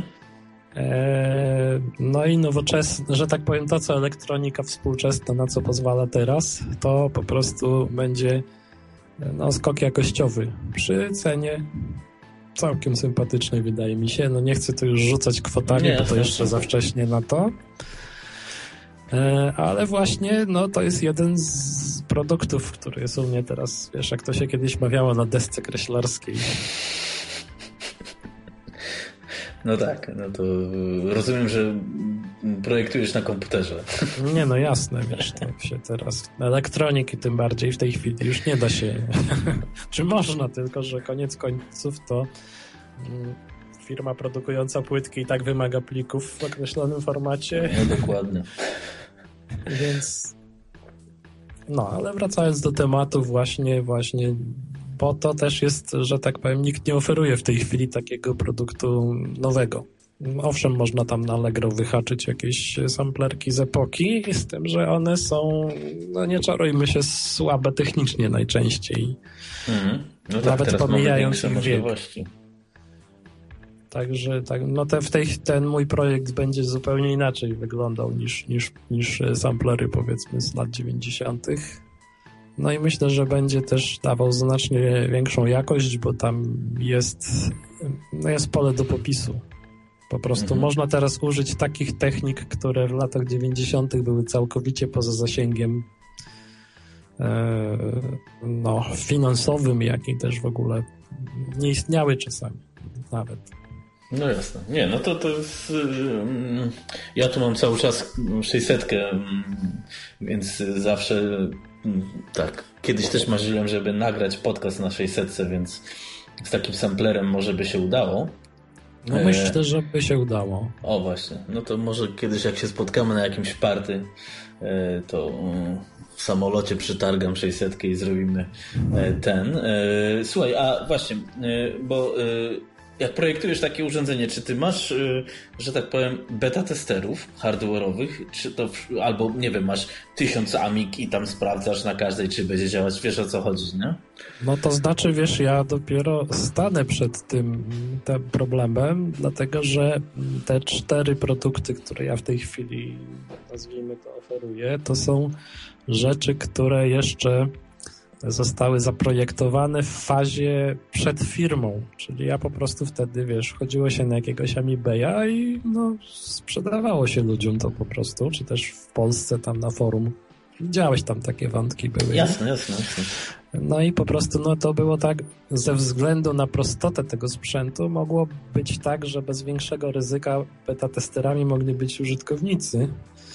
E, no i nowoczesne, że tak powiem, to co elektronika współczesna, na co pozwala teraz, to po prostu będzie no, skok jakościowy przy cenie całkiem sympatycznej, wydaje mi się. No nie chcę tu już rzucać kwotami, nie, bo to jeszcze za wcześnie na to. Ale właśnie, no to jest jeden z produktów, który jest u mnie teraz, wiesz, jak to się kiedyś mawiało na desce kreślarskiej. No tak, no to rozumiem, że projektujesz na komputerze. Nie, no jasne, wiesz, to się teraz elektroniki tym bardziej w tej chwili już nie da się, czy można, tylko że koniec końców to firma produkująca płytki i tak wymaga plików w określonym formacie. No dokładnie. Więc no, ale wracając do tematu właśnie, właśnie, bo to też jest, że tak powiem, nikt nie oferuje w tej chwili takiego produktu nowego. Owszem, można tam na Allegro wyhaczyć jakieś samplerki z epoki, z tym, że one są, no nie czarujmy się, słabe technicznie najczęściej. Mm. No tak, nawet pomijając ich wiek. Także tak, no te, w tej, ten mój projekt będzie zupełnie inaczej wyglądał niż, niż, niż samplery, powiedzmy, z lat dziewięćdziesiątych. No i myślę, że będzie też dawał znacznie większą jakość, bo tam jest, no jest pole do popisu. Po prostu mhm. można teraz użyć takich technik, które w latach dziewięćdziesiątych były całkowicie poza zasięgiem e, no, finansowym, jak i też w ogóle nie istniały czasami nawet. No jasne. Nie, no to to jest... Ja tu mam cały czas sześćsetkę, więc zawsze tak. Kiedyś też marzyłem, żeby nagrać podcast na sześćsetce, więc z takim samplerem może by się udało. No myślę, że by się udało. O właśnie. No to może kiedyś jak się spotkamy na jakimś party, to w samolocie przytargam sześćsetkę i zrobimy ten. Słuchaj, a właśnie, bo jak projektujesz takie urządzenie, czy ty masz, że tak powiem, beta testerów hardware'owych, czy to, albo nie wiem, masz tysiąc amig i tam sprawdzasz na każdej, czy będzie działać, wiesz o co chodzi, nie? No to znaczy, wiesz, ja dopiero stanę przed tym, tym problemem, dlatego że te cztery produkty, które ja w tej chwili, nazwijmy to, oferuję, to są rzeczy, które jeszcze zostały zaprojektowane w fazie przed firmą, czyli ja po prostu wtedy, wiesz, chodziło się na jakiegoś Amibaya i no, sprzedawało się ludziom to po prostu, czy też w Polsce tam na forum. Widziałeś, tam takie wątki były. Jasne, jasne, jasne. No i po prostu no to było tak, ze względu na prostotę tego sprzętu mogło być tak, że bez większego ryzyka beta testerami mogli być użytkownicy,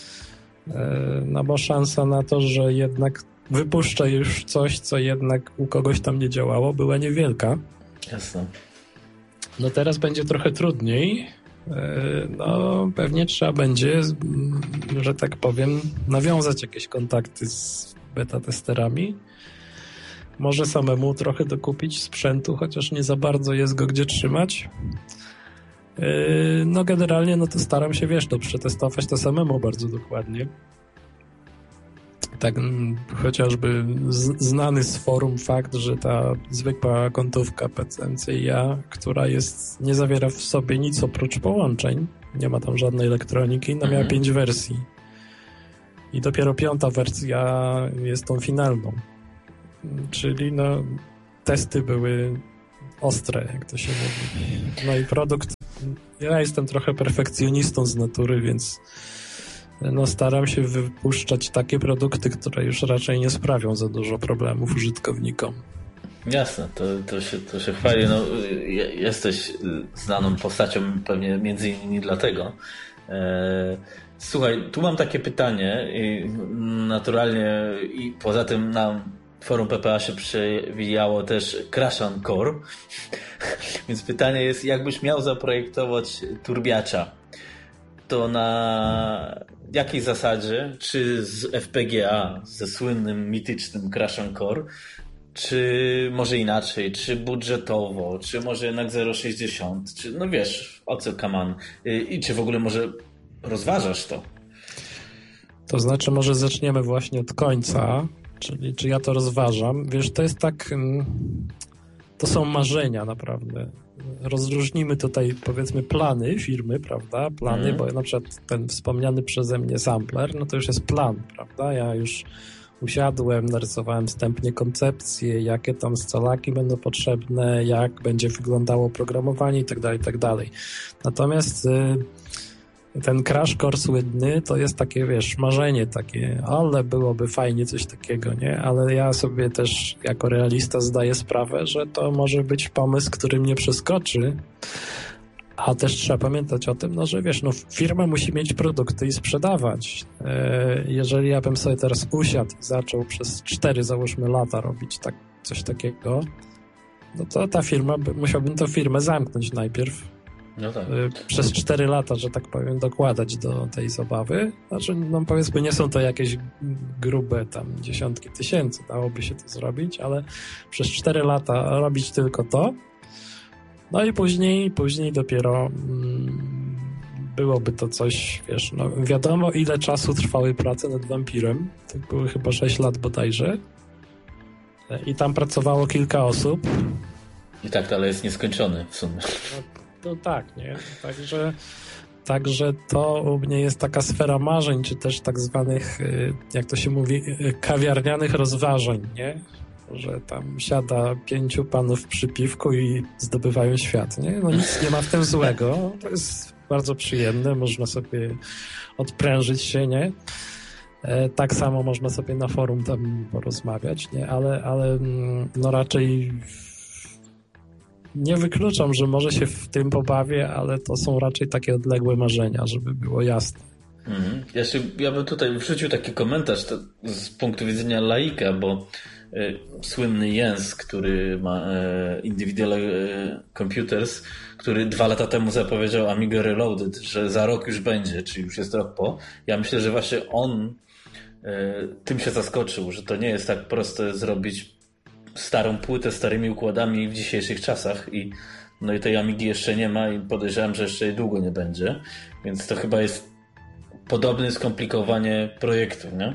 no bo szansa na to, że jednak wypuszczę już coś, co jednak u kogoś tam nie działało, była niewielka. Jasne. No teraz będzie trochę trudniej, no pewnie trzeba będzie, że tak powiem, nawiązać jakieś kontakty z beta testerami. Może samemu trochę dokupić sprzętu, chociaż nie za bardzo jest go gdzie trzymać. No generalnie no to staram się, wiesz, to przetestować to samemu bardzo dokładnie. Tak chociażby z, znany z forum fakt, że ta zwykła kątówka P C M C I A, która jest, nie zawiera w sobie nic oprócz połączeń, nie ma tam żadnej elektroniki, no miała pięć wersji. I dopiero piąta wersja jest tą finalną. Czyli no testy były ostre, jak to się mówi. No i produkt, ja jestem trochę perfekcjonistą z natury, więc no staram się wypuszczać takie produkty, które już raczej nie sprawią za dużo problemów użytkownikom. Jasne, to, to, się, to się chwali. No, jesteś znaną postacią pewnie między innymi dlatego. Słuchaj, tu mam takie pytanie i naturalnie i poza tym na forum P P A się przewijało też Crash and Core, więc pytanie jest, jakbyś miał zaprojektować turbiacza, to na jakiej zasadzie, czy z F P G A, ze słynnym, mitycznym Crash and Core, czy może inaczej, czy budżetowo, czy może jednak zero przecinek sześćdziesiąt, czy no wiesz, o co kaman, i czy w ogóle może rozważasz to? To znaczy może zaczniemy właśnie od końca, czyli czy ja to rozważam. Wiesz, to jest tak, to są marzenia naprawdę. Rozróżnimy tutaj, powiedzmy, plany firmy, prawda? Plany, mm. bo na przykład ten wspomniany przeze mnie sampler, no to już jest plan, prawda? Ja już usiadłem, narysowałem wstępnie koncepcję, jakie tam scalaki będą potrzebne, jak będzie wyglądało programowanie i tak dalej, i tak dalej. Natomiast y, ten Crash Core słynny to jest takie, wiesz, marzenie takie, ale byłoby fajnie coś takiego, nie? Ale ja sobie też jako realista zdaję sprawę, że to może być pomysł, który mnie przeskoczy, a też trzeba pamiętać o tym, no, że wiesz, no firma musi mieć produkty i sprzedawać. Jeżeli ja bym sobie teraz usiadł i zaczął przez cztery, załóżmy, lata robić tak, coś takiego, no to ta firma, musiałbym tę firmę zamknąć najpierw. No tak. Przez cztery lata, że tak powiem, dokładać do tej zabawy. Znaczy, no powiedzmy, nie są to jakieś grube tam dziesiątki tysięcy, dałoby się to zrobić, ale przez cztery lata robić tylko to. No i później, później dopiero mm, byłoby to coś, wiesz, no wiadomo ile czasu trwały prace nad Vampirem. To były chyba sześć lat bodajże. I tam pracowało kilka osób. I tak, ale jest nieskończony w sumie. No, to tak, nie? Także, także to u mnie jest taka sfera marzeń, czy też tak zwanych, jak to się mówi, kawiarnianych rozważań, nie? Że tam siada pięciu panów przy piwku i zdobywają świat, nie? No nic nie ma w tym złego. To jest bardzo przyjemne, można sobie odprężyć się, nie? Tak samo można sobie na forum tam porozmawiać, nie? Ale, ale no raczej nie wykluczam, że może się w tym pobawię, ale to są raczej takie odległe marzenia, żeby było jasne. Mhm. Ja, się, ja bym tutaj wrzucił taki komentarz to, z punktu widzenia laika, bo y, słynny Jens, który ma y, Individual y, Computers, który dwa lata temu zapowiedział Amiga Reloaded, że za rok już będzie, czy już jest rok po. Ja myślę, że właśnie on y, tym się zaskoczył, że to nie jest tak proste zrobić starą płytę starymi układami w dzisiejszych czasach i no i tej Amigi jeszcze nie ma i podejrzewam, że jeszcze jej długo nie będzie, więc to chyba jest podobne skomplikowanie projektu, nie?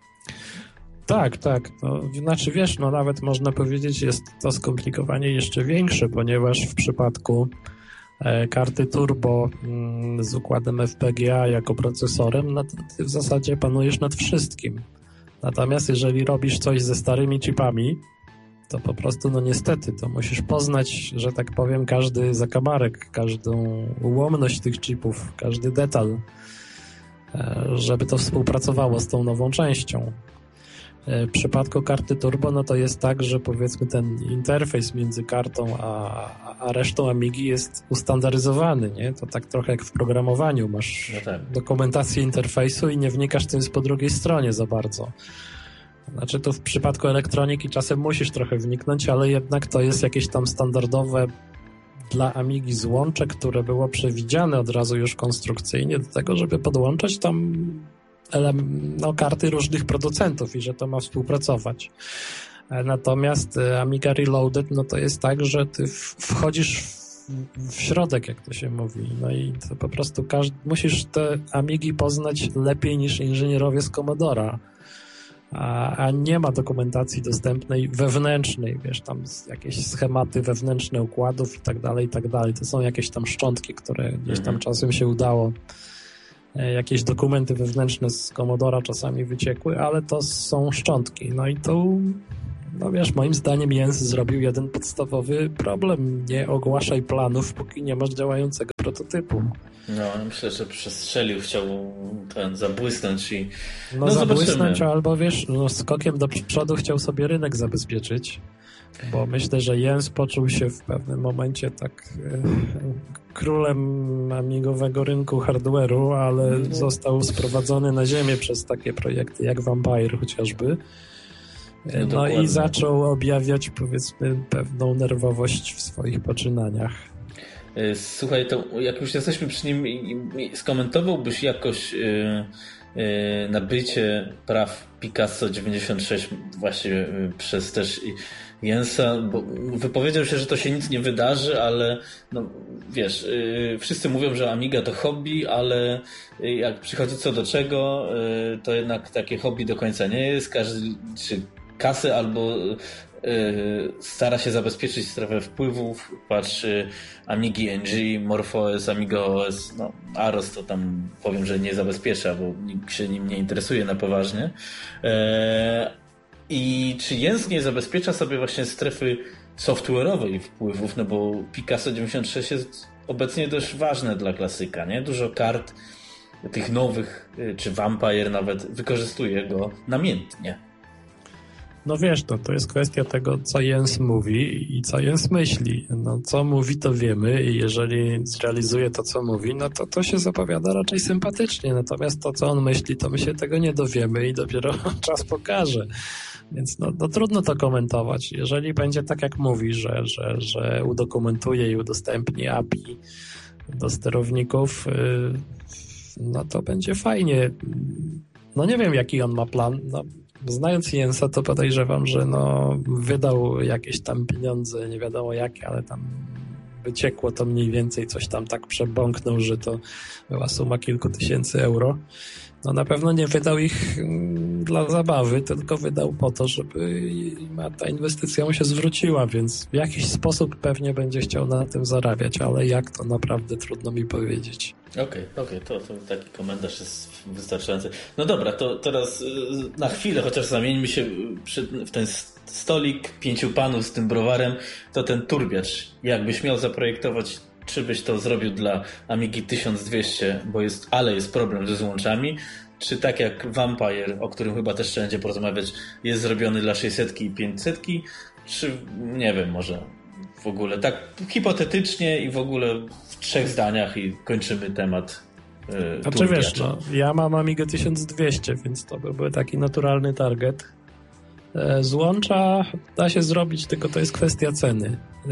Tak, tak. No, znaczy wiesz, no nawet można powiedzieć, jest to skomplikowanie jeszcze większe, ponieważ w przypadku e, karty turbo mm, z układem F P G A jako procesorem, no, ty w zasadzie panujesz nad wszystkim. Natomiast jeżeli robisz coś ze starymi chipami, to po prostu, no niestety, to musisz poznać, że tak powiem, każdy zakamarek, każdą ułomność tych chipów, każdy detal, żeby to współpracowało z tą nową częścią. W przypadku karty turbo, no to jest tak, że powiedzmy ten interfejs między kartą a, a resztą Amigi jest ustandaryzowany, nie? To tak trochę jak w programowaniu. Masz no tak. dokumentację interfejsu i nie wnikasz tym po drugiej stronie za bardzo. Znaczy tu w przypadku elektroniki czasem musisz trochę wniknąć, ale jednak to jest jakieś tam standardowe dla Amigi złącze, które było przewidziane od razu już konstrukcyjnie do tego, żeby podłączać tam no, karty różnych producentów i że to ma współpracować. Natomiast Amiga Reloaded, no to jest tak, że ty wchodzisz w, w środek, jak to się mówi, no i to po prostu każdy, musisz te Amigi poznać lepiej niż inżynierowie z Commodora. A, a nie ma dokumentacji dostępnej wewnętrznej, wiesz, tam jakieś schematy wewnętrzne układów i tak dalej, i tak dalej. To są jakieś tam szczątki, które gdzieś tam czasem się udało. Jakieś dokumenty wewnętrzne z Commodora czasami wyciekły, ale to są szczątki. No i to, no wiesz, moim zdaniem Jens zrobił jeden podstawowy problem. Nie ogłaszaj planów, póki nie masz działającego prototypu. No, myślę, że przestrzelił, chciał ten zabłysnąć i no, no zabłysnąć, albo wiesz, no, skokiem do przodu chciał sobie rynek zabezpieczyć, bo myślę, że Jens poczuł się w pewnym momencie tak e, królem amigowego rynku hardware'u, ale no. został sprowadzony na ziemię przez takie projekty jak Vampire chociażby. No, no i zaczął objawiać, powiedzmy, pewną nerwowość w swoich poczynaniach. Słuchaj, to jak już jesteśmy przy nim, skomentowałbyś jakoś yy, yy, nabycie praw Picasso dziewięćdziesiąt sześć właśnie yy, przez też Jensa, bo wypowiedział się, że to się nic nie wydarzy, ale no wiesz, yy, wszyscy mówią, że Amiga to hobby, ale jak przychodzi co do czego, yy, to jednak takie hobby do końca nie jest. Każdy czy kasy albo stara się zabezpieczyć strefę wpływów, patrzy Amigi N G, MorphOS, Amiga O S, no Aros to tam powiem, że nie zabezpiecza, bo nikt się nim nie interesuje na poważnie. I czy Jens nie zabezpiecza sobie właśnie strefy software'owej wpływów, no bo Picasso dziewięćdziesiąt sześć jest obecnie dość ważne dla klasyka, nie? Dużo kart tych nowych, czy Vampire nawet wykorzystuje go namiętnie. No wiesz, no, to jest kwestia tego, co Jens mówi i co Jens myśli. No, co mówi, to wiemy i jeżeli zrealizuje to, co mówi, no to to się zapowiada raczej sympatycznie. Natomiast to, co on myśli, to my się tego nie dowiemy i dopiero czas pokaże. Więc no, no trudno to komentować. Jeżeli będzie tak, jak mówi, że, że, że udokumentuje i udostępni A P I do sterowników, yy, no to będzie fajnie. No nie wiem, jaki on ma plan. No, znając Jensa, to podejrzewam, że no, wydał jakieś tam pieniądze, nie wiadomo jakie, ale tam wyciekło to mniej więcej, coś tam tak przebąknął, że to była suma kilku tysięcy euro. No na pewno nie wydał ich dla zabawy, tylko wydał po to, żeby ta inwestycja mu się zwróciła, więc w jakiś sposób pewnie będzie chciał na tym zarabiać, ale jak, to naprawdę trudno mi powiedzieć. Okej, okay, okej, okay, to, to taki komentarz jest wystarczający. No dobra, to teraz na chwilę chociaż zamieńmy się w ten stolik pięciu panów z tym browarem, to ten turbiacz, jakbyś miał zaprojektować, czy byś to zrobił dla Amigi tysiąc dwieście, bo jest, ale jest problem ze złączami, czy tak jak Vampire, o którym chyba też trzeba będzie porozmawiać, jest zrobiony dla sześćset i pięćset, czy nie wiem, może w ogóle tak hipotetycznie i w ogóle w trzech zdaniach i kończymy temat yy, Znaczy wiesz, no, ja mam Amigę tysiąc dwieście, więc to byłby taki naturalny target. Złącza da się zrobić, tylko to jest kwestia ceny.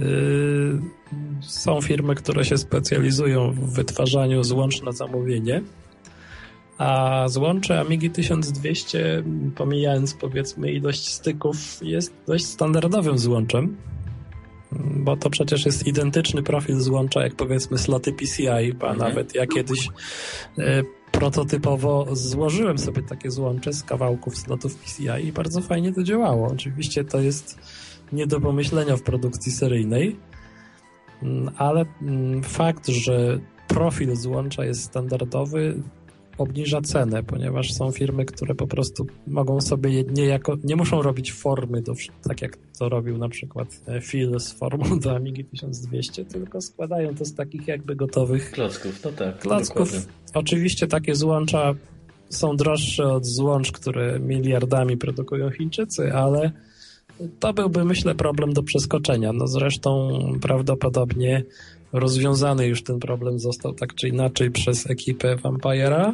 Są firmy, które się specjalizują w wytwarzaniu złącz na zamówienie, a złącze Amigi tysiąc dwieście, pomijając powiedzmy ilość styków, jest dość standardowym złączem, bo to przecież jest identyczny profil złącza jak powiedzmy sloty P C I, a mhm. nawet ja kiedyś prototypowo złożyłem sobie takie złącze z kawałków slotów P C I i bardzo fajnie to działało. Oczywiście to jest nie do pomyślenia w produkcji seryjnej, ale fakt, że profil złącza jest standardowy, obniża cenę, ponieważ są firmy, które po prostu mogą sobie niejako, nie muszą robić formy, do, tak jak to robił na przykład Phil z formą do Amigi tysiąc dwieście, tylko składają to z takich jakby gotowych klocków. No tak, klocków. Dokładnie. Oczywiście takie złącza są droższe od złącz, które miliardami produkują Chińczycy, ale to byłby, myślę, problem do przeskoczenia. No zresztą prawdopodobnie rozwiązany już ten problem został tak czy inaczej przez ekipę Vampire'a.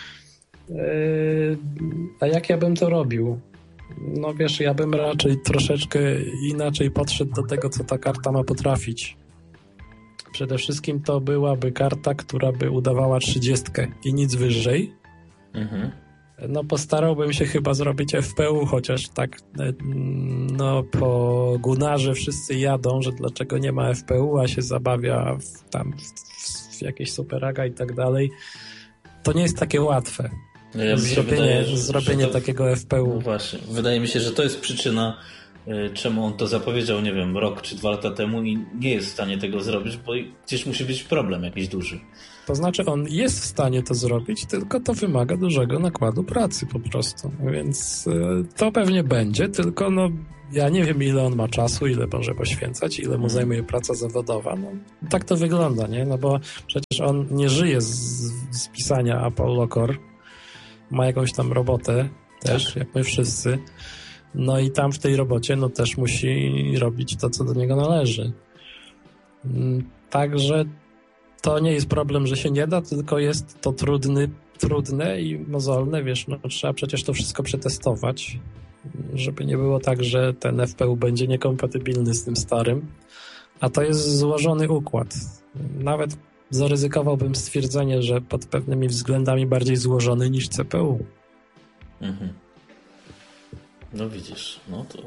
A jak ja bym to robił? No wiesz, ja bym raczej troszeczkę inaczej podszedł do tego, co ta karta ma potrafić. Przede wszystkim to byłaby karta, która by udawała trzydziestkę i nic wyżej. Mhm. No postarałbym się chyba zrobić F P U, chociaż tak no po Gunarze wszyscy jadą, że dlaczego nie ma F P U, a się zabawia w, tam w, w jakieś superaga i tak dalej. To nie jest takie łatwe. No ja zrobienie wydaje, że, zrobienie że to, takiego F P U. No właśnie. Wydaje mi się, że to jest przyczyna, y, czemu on to zapowiedział, nie wiem, rok czy dwa lata temu i nie jest w stanie tego zrobić, bo gdzieś musi być problem jakiś duży. To znaczy on jest w stanie to zrobić, tylko to wymaga dużego nakładu pracy po prostu. Więc y, to pewnie będzie, tylko no ja nie wiem, ile on ma czasu, ile może poświęcać, ile mu zajmuje praca zawodowa. No, tak to wygląda, nie? No bo przecież on nie żyje z, z pisania Apollo Core. Ma jakąś tam robotę też, tak, jak my wszyscy. No i tam w tej robocie no też musi robić to, co do niego należy. Także to nie jest problem, że się nie da, tylko jest to trudny, trudne i mozolne, wiesz, no trzeba przecież to wszystko przetestować, żeby nie było tak, że ten F P U będzie niekompatybilny z tym starym, a to jest złożony układ. Nawet zaryzykowałbym stwierdzenie, że pod pewnymi względami bardziej złożony niż C P U. Mhm. No widzisz, no to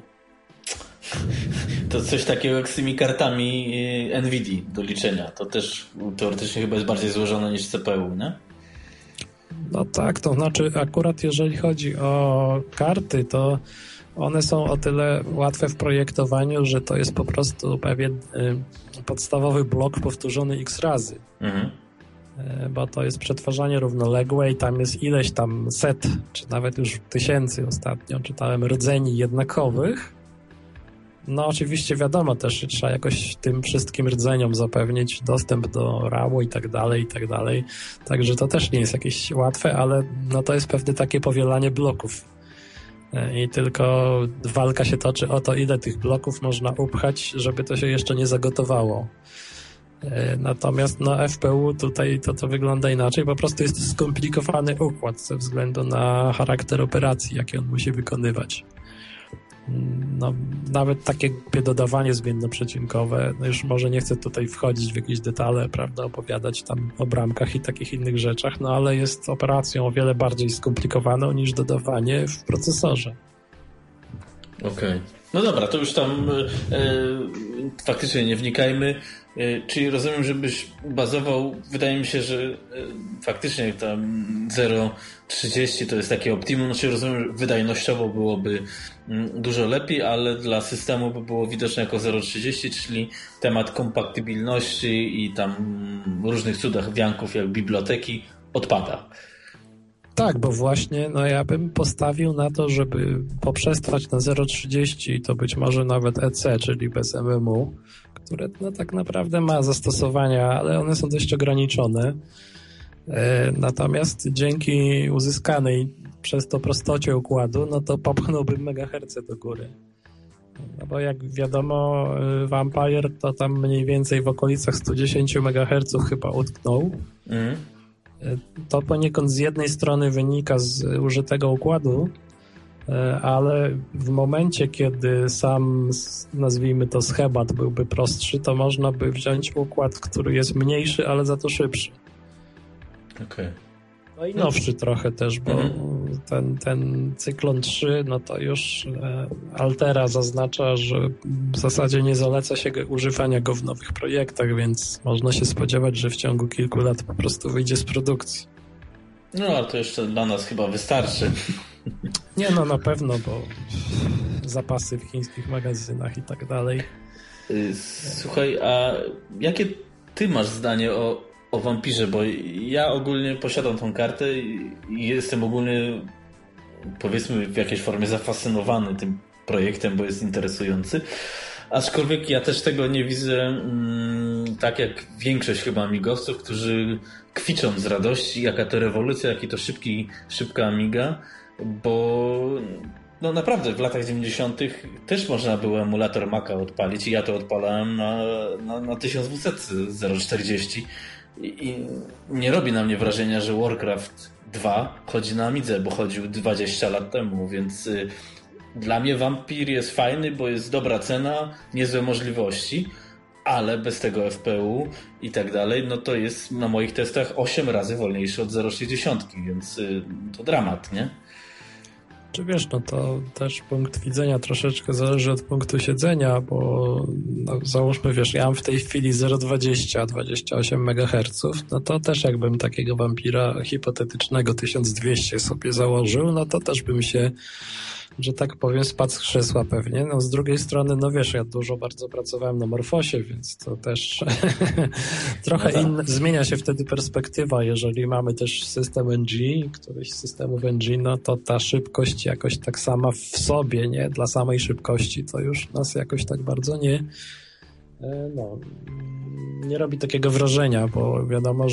to coś takiego jak z tymi kartami Nvidia do liczenia. To też teoretycznie chyba jest bardziej złożone niż C P U, nie? No tak, to znaczy akurat jeżeli chodzi o karty, to one są o tyle łatwe w projektowaniu, że to jest po prostu pewien y, podstawowy blok powtórzony x razy. Mhm. Y, bo to jest przetwarzanie równoległe i tam jest ileś tam set, czy nawet już tysięcy ostatnio czytałem, rdzeni jednakowych. No oczywiście wiadomo też, że trzeba jakoś tym wszystkim rdzeniom zapewnić dostęp do ramu i tak dalej, i tak dalej. Także to też nie jest jakieś łatwe, ale no to jest pewne takie powielanie bloków. I tylko walka się toczy o to, ile tych bloków można upchać, żeby to się jeszcze nie zagotowało. Natomiast no F P U tutaj to, to wygląda inaczej. Po prostu jest skomplikowany układ ze względu na charakter operacji, jakie on musi wykonywać. No, nawet takie dodawanie zmiennoprzecinkowe, no już może nie chcę tutaj wchodzić w jakieś detale, prawda, opowiadać tam o bramkach i takich innych rzeczach, no ale jest operacją o wiele bardziej skomplikowaną niż dodawanie w procesorze. Okej. Okay. No dobra, to już tam e, faktycznie nie wnikajmy. E, czyli rozumiem, żebyś bazował, wydaje mi się, że e, faktycznie tam zero przecinek trzydzieści to jest takie optimum, znaczy rozumiem, że wydajnościowo byłoby m, dużo lepiej, ale dla systemu by było widoczne jako zero przecinek trzydzieści, czyli temat kompatybilności i tam różnych cudach wianków jak biblioteki odpada. Tak, bo właśnie no ja bym postawił na to, żeby poprzestać na zero przecinek trzydzieści, to być może nawet E C, czyli bez M M U, które no tak naprawdę ma zastosowania, ale one są dość ograniczone. Natomiast dzięki uzyskanej przez to prostocie układu, no to popchnąłbym megaherce do góry. No bo jak wiadomo, Vampire to tam mniej więcej w okolicach sto dziesięć megaherców chyba utknął. Mm. To poniekąd z jednej strony wynika z użytego układu, ale w momencie, kiedy sam, nazwijmy to, schemat byłby prostszy, to można by wziąć układ, który jest mniejszy, ale za to szybszy. Okej. Okay. No i nowszy trochę też, bo mm-hmm. ten, ten Cyklon trzy, no to już Altera zaznacza, że w zasadzie nie zaleca się używania go w nowych projektach, więc można się spodziewać, że w ciągu kilku lat po prostu wyjdzie z produkcji. No, ale to jeszcze dla nas chyba wystarczy. Nie, no na pewno, bo zapasy w chińskich magazynach i tak dalej. Słuchaj, a jakie ty masz zdanie o O Vampirze, bo ja ogólnie posiadam tą kartę i jestem ogólnie, powiedzmy, w jakiejś formie zafascynowany tym projektem, bo jest interesujący. Aczkolwiek ja też tego nie widzę mm, tak jak większość chyba amigowców, którzy kwiczą z radości, jaka to rewolucja, jaki to szybki, szybka Amiga, bo no naprawdę w latach dziewięćdziesiątych też można było emulator Maca odpalić i ja to odpalałem na, na, na tysiąc dwuset zero przecinek czterdzieści. I nie robi na mnie wrażenia, że Warcraft dwa chodzi na Amidze, bo chodził dwadzieścia lat temu, więc y, dla mnie Vampir jest fajny, bo jest dobra cena, niezłe możliwości, ale bez tego F P U i tak dalej, no to jest na moich testach osiem razy wolniejszy od zero przecinek sześćdziesiąt, więc to dramat, nie? Czy wiesz, no to też punkt widzenia troszeczkę zależy od punktu siedzenia, bo no, załóżmy, wiesz, ja mam w tej chwili zero przecinek dwadzieścia, dwadzieścia osiem megaherców, no to też jakbym takiego wampira hipotetycznego tysiąc dwieście sobie założył, no to też bym się, że tak powiem, spadł z krzesła pewnie. No z drugiej strony, no wiesz, ja dużo bardzo pracowałem na Morfosie, więc to też trochę no tak. inne, zmienia się wtedy perspektywa. Jeżeli mamy też system N G, któryś z systemów N G, no to ta szybkość jakoś tak sama w sobie, nie? Dla samej szybkości to już nas jakoś tak bardzo nie no, nie robi takiego wrażenia, bo wiadomo,